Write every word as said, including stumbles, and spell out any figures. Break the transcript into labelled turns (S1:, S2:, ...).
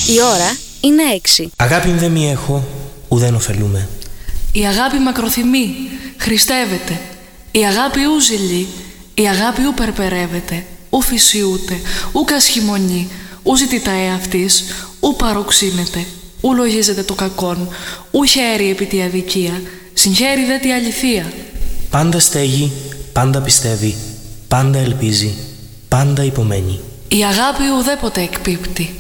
S1: Η ώρα είναι έξι.
S2: Αγάπη δε μη έχω, ουδέν ωφελούμε.
S3: Η αγάπη μακροθυμεί, χριστεύεται. Η αγάπη ου ζηλεί, η αγάπη ου περπερεύεται, ου φυσιούται, ου κασχημονεί, ου ζητητά εαυτής, ου παροξύνεται, ου λογίζεται το κακόν, ου χαίρει επί τη αδικία, συγχαίρει δε τη αληθεία.
S2: Πάντα στέγει, πάντα πιστεύει, πάντα ελπίζει, πάντα υπομένει.
S3: Η αγάπη ουδέποτε εκπίπτει.